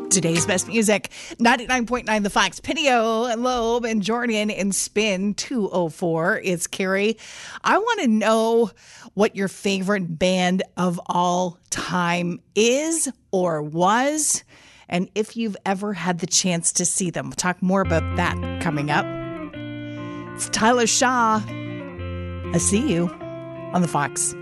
Today's best music, 99.9 The Fox, Pinio and Loeb and Jordan in Spin 204. It's Carrie. I want to know what your favorite band of all time is or was, and if you've ever had the chance to see them. We'll talk more about that coming up. It's Tyler Shaw. I see you on The Fox.